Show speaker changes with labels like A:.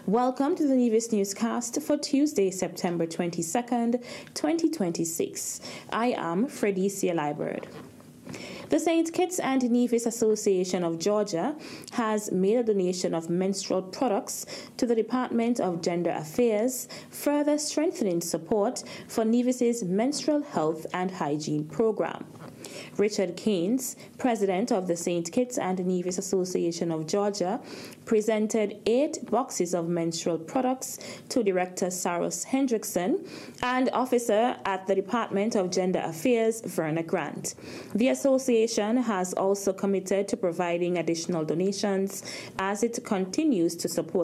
A: Welcome to the Nevis Newscast for Tuesday, September 22nd, 2026. I am Fredicia Liburd. The St. Kitts and Nevis Association of Georgia has made a donation of menstrual products to the Department of Gender Affairs, further strengthening support for Nevis's menstrual health and hygiene program. Richard Keynes, president of the St. Kitts and Nevis Association of Georgia, presented 8 boxes of menstrual products to Director Saros Hendrickson and officer at the Department of Gender Affairs, Verna Grant. The association has also committed to providing additional donations as it continues to support